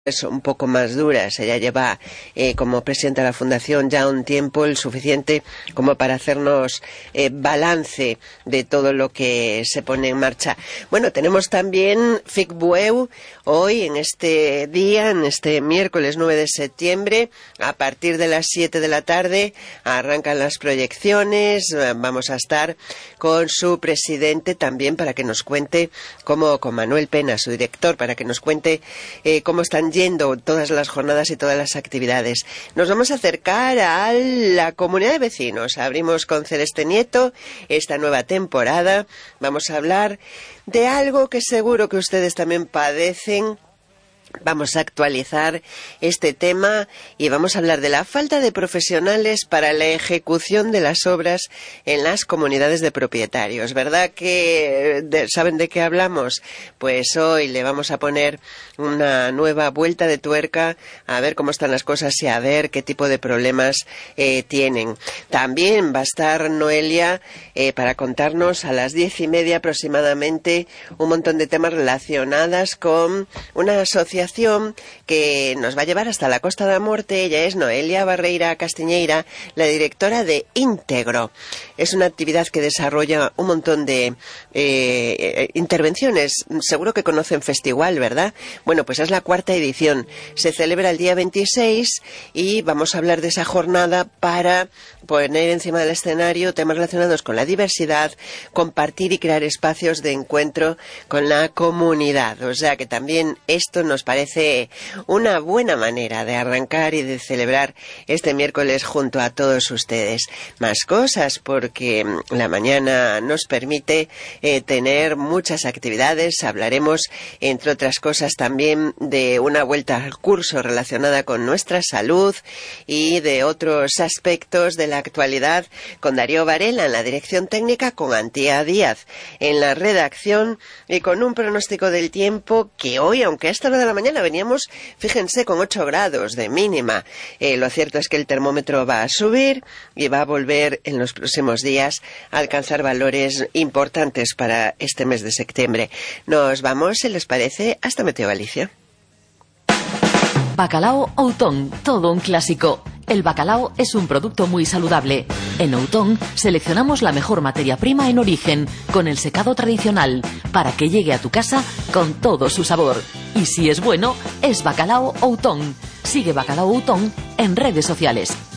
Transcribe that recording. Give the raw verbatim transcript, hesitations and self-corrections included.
es un poco más duras. Ella lleva eh, como presidenta de la Fundación ya un tiempo el suficiente como para hacernos eh, balance de todo lo que se pone en marcha. Bueno, tenemos también FICBUEU hoy, en este día, en este miércoles nueve de septiembre, a partir de las siete de la tarde, arrancan las proyecciones. Vamos a estar con su presidente también para que nos cuente cómo, con Manuel Pena, su director, para que nos cuente eh, cómo están yendo todas las jornadas y todas las actividades. Nos vamos a acercar a la comunidad de vecinos. Abrimos con Celeste Nieto esta nueva temporada. Vamos a hablar de algo que seguro que ustedes también padecen. Vamos a actualizar este tema y vamos a hablar de la falta de profesionales para la ejecución de las obras en las comunidades de propietarios. ¿Verdad que de, saben de qué hablamos? Pues hoy le vamos a poner una nueva vuelta de tuerca a ver cómo están las cosas y a ver qué tipo de problemas eh, tienen. También va a estar Noelia eh, para contarnos a las diez y media aproximadamente un montón de temas relacionados con una asociación que nos va a llevar hasta la Costa da Morte. Ella es Noelia Barreira Castiñeira, la directora de Íntegro. Es una actividad que desarrolla un montón de eh, intervenciones. Seguro que conocen Festigual, ¿verdad? Bueno, pues es la cuarta edición. Se celebra el día veintiséis y vamos a hablar de esa jornada para poner encima del escenario temas relacionados con la diversidad, compartir y crear espacios de encuentro con la comunidad. O sea que también esto nos parece una buena manera de arrancar y de celebrar este miércoles junto a todos ustedes. Más cosas, porque la mañana nos permite eh, tener muchas actividades. Hablaremos, entre otras cosas, también de una vuelta al curso relacionada con nuestra salud y de otros aspectos de la actualidad con Darío Varela en la dirección técnica, con Antía Díaz en la redacción y con un pronóstico del tiempo que hoy, aunque a esta hora de la mañana veníamos, fíjense, con ocho grados de mínima. Eh, lo cierto es que el termómetro va a subir y va a volver en los próximos días a alcanzar valores importantes para este mes de septiembre. Nos vamos, si les parece, hasta Meteo Galicia. Bacalao Outón, todo un clásico. El bacalao es un producto muy saludable. En Outón seleccionamos la mejor materia prima en origen, con el secado tradicional, para que llegue a tu casa con todo su sabor. Y si es bueno, es Bacalao Outón. Sigue Bacalao Outón en redes sociales.